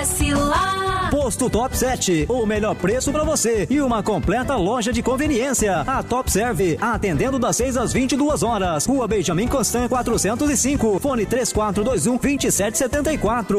Abastece lá. Posto Top 7, o melhor preço para você e uma completa loja de conveniência. A Top Serve, atendendo das 6 às 22 horas. Rua Benjamin Constant 405, fone 3421 2774.